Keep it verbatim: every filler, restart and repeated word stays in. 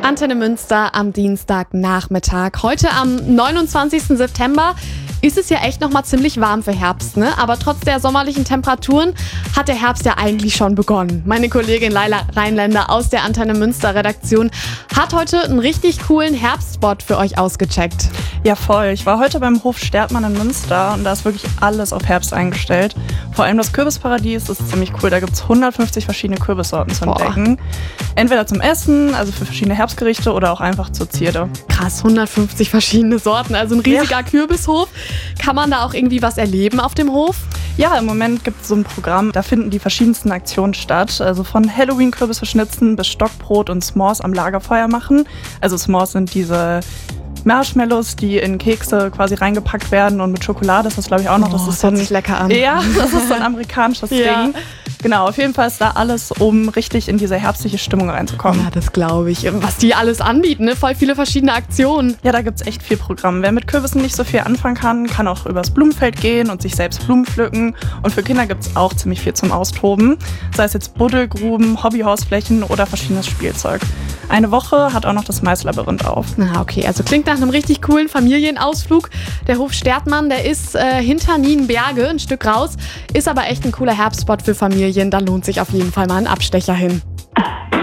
Antenne Münster am Dienstagnachmittag. Heute am neunundzwanzigsten September ist es ja echt noch mal ziemlich warm für Herbst, ne? Aber trotz der sommerlichen Temperaturen hat der Herbst ja eigentlich schon begonnen. Meine Kollegin Laila Rheinländer aus der Antenne Münster Redaktion hat heute einen richtig coolen Herbstspot für euch ausgecheckt. Ja, voll. Ich war heute beim Hof Stertmann in Münster und da ist wirklich alles auf Herbst eingestellt. Vor allem das Kürbisparadies ist ziemlich cool. Da gibt es hundertfünfzig verschiedene Kürbissorten zu entdecken. Entweder zum Essen, also für verschiedene Herbstgerichte oder auch einfach zur Zierde. Krass, hundertfünfzig verschiedene Sorten, also ein riesiger ja. Kürbishof. Kann man da auch irgendwie was erleben auf dem Hof? Ja, im Moment gibt es so ein Programm, da finden die verschiedensten Aktionen statt. Also von Halloween-Kürbis verschnitzen bis Stockbrot und S'mores am Lagerfeuer machen. Also S'mores sind diese Marshmallows, die in Kekse quasi reingepackt werden und mit Schokolade ist das, glaube ich, auch noch. Oh, das ist das so ein, hört sich lecker an. Ja, das ist so ein amerikanisches ja. Ding. Genau, auf jeden Fall ist da alles, um richtig in diese herbstliche Stimmung reinzukommen. Ja, das glaube ich. Was die alles anbieten, ne? Voll viele verschiedene Aktionen. Ja, da gibt es echt viel Programm. Wer mit Kürbissen nicht so viel anfangen kann, kann auch übers Blumenfeld gehen und sich selbst Blumen pflücken. Und für Kinder gibt es auch ziemlich viel zum Austoben. Sei es jetzt Buddelgruben, Hobbyhausflächen oder verschiedenes Spielzeug. Eine Woche hat auch noch das Maislabyrinth auf. Na, okay, also klingt nach einem richtig coolen Familienausflug. Der Hof Stertmann, der ist äh, hinter Nienberge, ein Stück raus, ist aber echt ein cooler Herbstspot für Familien. Da lohnt sich auf jeden Fall mal ein Abstecher hin.